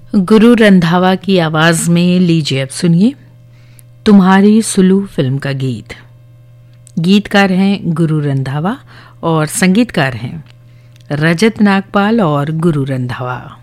गुरु रंधावा की आवाज में लीजिए अब सुनिए तुम्हारी सुलू फिल्म का गीत। गीतकार हैं गुरु रंधावा और संगीतकार हैं रजत नागपाल और गुरु रंधावा।